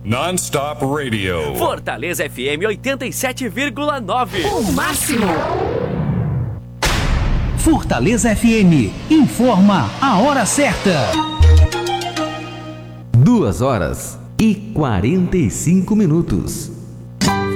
Non-stop radio. Fortaleza FM 87,9. O máximo. Fortaleza FM informa a hora certa. 2 horas e 45 minutos.